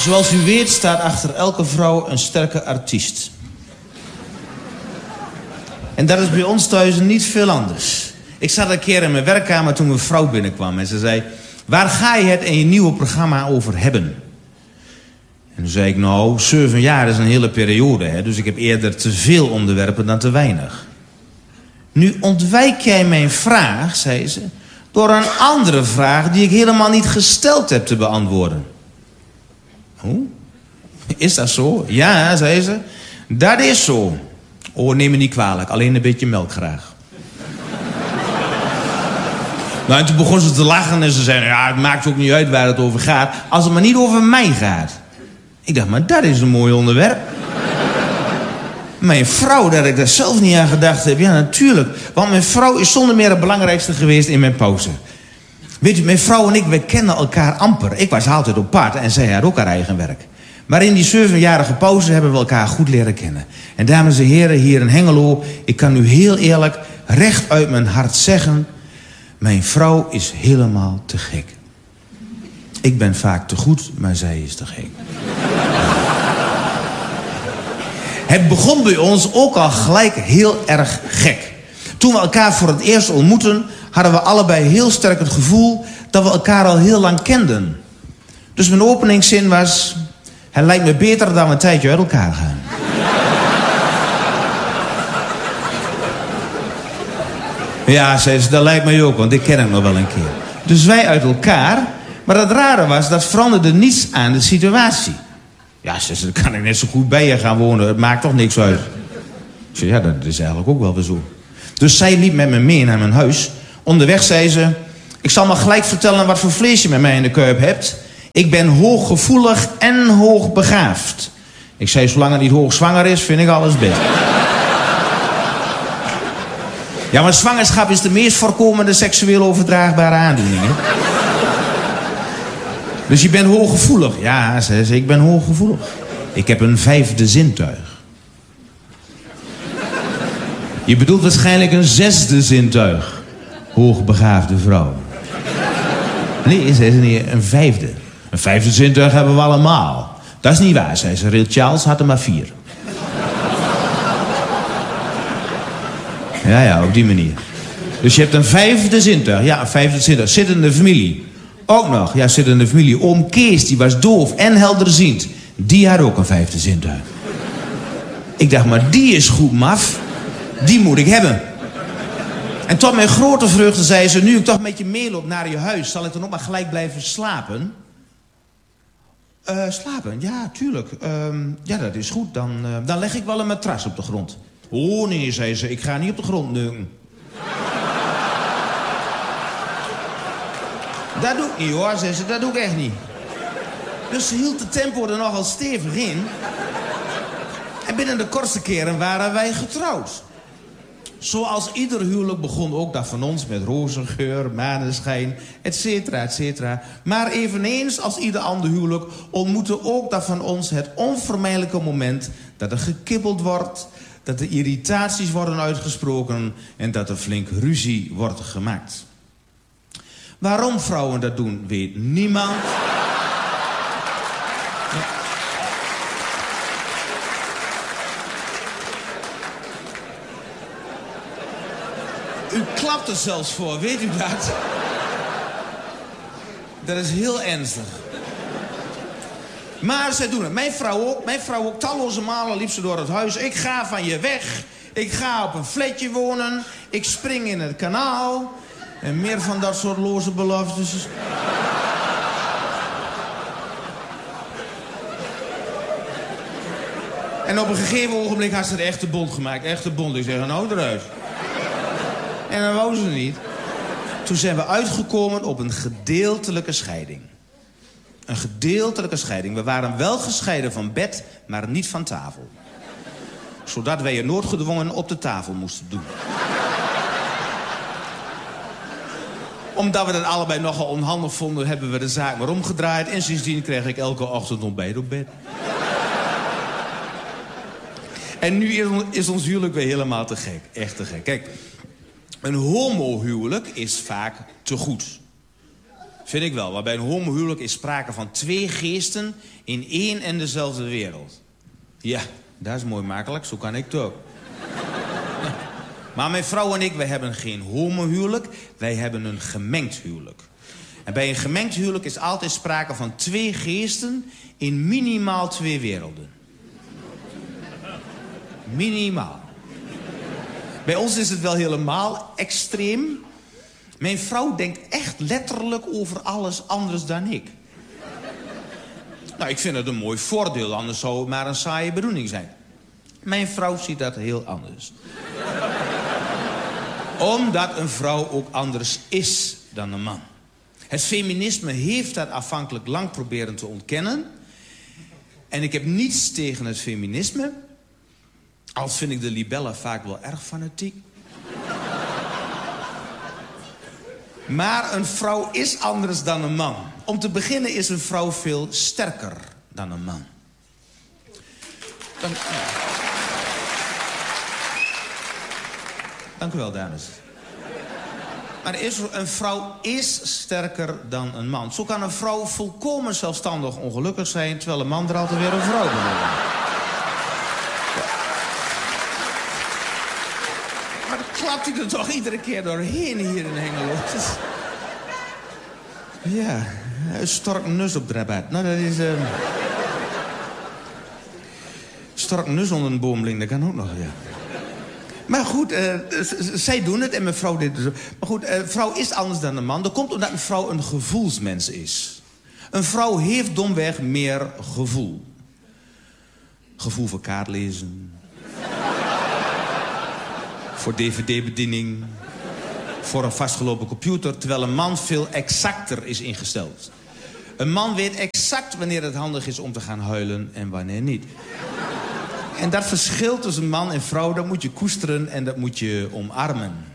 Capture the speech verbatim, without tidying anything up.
Zoals u weet staat achter elke vrouw een sterke artiest. En dat is bij ons thuis niet veel anders. Ik zat een keer in mijn werkkamer toen mijn vrouw binnenkwam. En ze zei, waar ga je het in je nieuwe programma over hebben? En toen zei ik, nou, zeven jaar is een hele periode. Hè, dus ik heb eerder te veel onderwerpen dan te weinig. Nu ontwijk jij mijn vraag, zei ze, door een andere vraag die ik helemaal niet gesteld heb te beantwoorden. Hoe? Is dat zo? Ja, zei ze. Dat is zo. Oh, neem me niet kwalijk. Alleen een beetje melk graag. Nou, en toen begon ze te lachen en ze zei, ja, het maakt ook niet uit waar het over gaat, als het maar niet over mij gaat. Ik dacht, maar dat is een mooi onderwerp. Mijn vrouw, dat ik daar zelf niet aan gedacht heb. Ja, natuurlijk. Want mijn vrouw is zonder meer het belangrijkste geweest in mijn pauze. Weet je, mijn vrouw en ik, wij kennen elkaar amper. Ik was altijd op pad en zij had ook haar eigen werk. Maar in die zevenjarige pauze hebben we elkaar goed leren kennen. En dames en heren, hier in Hengelo, ik kan u heel eerlijk, recht uit mijn hart zeggen, mijn vrouw is helemaal te gek. Ik ben vaak te goed, maar zij is te gek. Het begon bij ons ook al gelijk heel erg gek. Toen we elkaar voor het eerst ontmoetten, hadden we allebei heel sterk het gevoel dat we elkaar al heel lang kenden. Dus mijn openingszin was, het lijkt me beter dat we een tijdje uit elkaar gaan. Ja, zei ze, dat lijkt mij ook, want ik ken hem nog wel een keer. Dus wij uit elkaar, maar het rare was, dat veranderde niets aan de situatie. Ja, zei ze, dan kan ik net zo goed bij je gaan wonen, het maakt toch niks uit. Ik zei, ja, dat is eigenlijk ook wel weer zo. Dus zij liep met me mee naar mijn huis. Onderweg zei ze, ik zal maar gelijk vertellen wat voor vlees je met mij in de kuip hebt. Ik ben hooggevoelig en hoogbegaafd. Ik zei, zolang het niet hoogzwanger is, vind ik alles best. Ja, maar zwangerschap is de meest voorkomende seksueel overdraagbare aandoening, hè? Dus je bent hooggevoelig. Ja, zei ze, ik ben hooggevoelig. Ik heb een vijfde zintuig. Je bedoelt waarschijnlijk een zesde zintuig. Hoogbegaafde vrouw. Nee, zei ze niet, een vijfde. Een vijfde zintuig hebben we allemaal. Dat is niet waar, zei ze. Ray Charles had er maar vier. Ja, ja, op die manier. Dus je hebt een vijfde zintuig. Ja, een vijfde zintuig. Zit in de familie. Ook nog, ja, zit in de familie. Oom Kees, die was doof en helderziend. Die had ook een vijfde zintuig. Ik dacht, maar die is goed maf. Die moet ik hebben. En tot mijn grote vreugde zei ze, nu ik toch met je meeloop naar je huis, zal ik dan ook maar gelijk blijven slapen? Uh, slapen? Ja, tuurlijk. Uh, ja, dat is goed. Dan, uh, dan leg ik wel een matras op de grond. Oh nee, zei ze, ik ga niet op de grond neuken. Dat doe ik niet hoor, zei ze, dat doe ik echt niet. Dus ze hield de tempo er nogal stevig in. En binnen de kortste keren waren wij getrouwd. Zoals ieder huwelijk begon ook dat van ons met rozengeur, maneschijn, et cetera, et cetera. Maar eveneens als ieder ander huwelijk ontmoette ook dat van ons het onvermijdelijke moment dat er gekibbeld wordt, dat er irritaties worden uitgesproken en dat er flink ruzie wordt gemaakt. Waarom vrouwen dat doen, weet niemand. U klapt er zelfs voor, weet u dat? Dat is heel ernstig. Maar zij doen het. Mijn vrouw ook. Mijn vrouw ook. Talloze malen liep ze door het huis. Ik ga van je weg. Ik ga op een flatje wonen. Ik spring in het kanaal. En meer van dat soort loze beloftes. En op een gegeven ogenblik had ze de echte bond gemaakt. Echte bond. Ik zeg, nou eruit. En dan wou ze niet. Toen zijn we uitgekomen op een gedeeltelijke scheiding. Een gedeeltelijke scheiding. We waren wel gescheiden van bed, maar niet van tafel. Zodat wij je noodgedwongen op de tafel moesten doen. Omdat we dat allebei nogal onhandig vonden, hebben we de zaak maar omgedraaid. En sindsdien kreeg ik elke ochtend ontbijt op bed. En nu is ons huwelijk weer helemaal te gek. Echt te gek. Kijk, een homohuwelijk is vaak te goed. Vind ik wel. Maar bij een homohuwelijk is sprake van twee geesten in één en dezelfde wereld. Ja, dat is mooi makkelijk. Zo kan ik het ook. Maar mijn vrouw en ik, wij hebben geen homohuwelijk. Wij hebben een gemengd huwelijk. En bij een gemengd huwelijk is altijd sprake van twee geesten in minimaal twee werelden. Minimaal. Bij ons is het wel helemaal extreem. Mijn vrouw denkt echt letterlijk over alles anders dan ik. Nou, ik vind het een mooi voordeel, anders zou het maar een saaie bedoeling zijn. Mijn vrouw ziet dat heel anders. Omdat een vrouw ook anders is dan een man. Het feminisme heeft dat afhankelijk lang proberen te ontkennen. En ik heb niets tegen het feminisme. Al vind ik de libellen vaak wel erg fanatiek. Maar een vrouw is anders dan een man. Om te beginnen is een vrouw veel sterker dan een man. Dank, ja. Dank u wel, dames. Maar is, een vrouw is sterker dan een man. Zo kan een vrouw volkomen zelfstandig ongelukkig zijn, terwijl een man er altijd weer een vrouw beneden. Maar dan klapt hij er toch iedere keer doorheen hier in Hengelo. Ja, een stork nus op de rabat. Nou, dat is... Uh... Stork nus onder een boomling, dat kan ook nog, ja. Maar goed, uh, zij doen het en mijn vrouw deed het zo. Maar goed, een uh, vrouw is anders dan een man. Dat komt omdat een vrouw een gevoelsmens is. Een vrouw heeft domweg meer gevoel. Gevoel voor kaartlezen. Voor dvd-bediening. Voor een vastgelopen computer. Terwijl een man veel exacter is ingesteld. Een man weet exact wanneer het handig is om te gaan huilen en wanneer niet. En dat verschil tussen man en vrouw, dat moet je koesteren en dat moet je omarmen.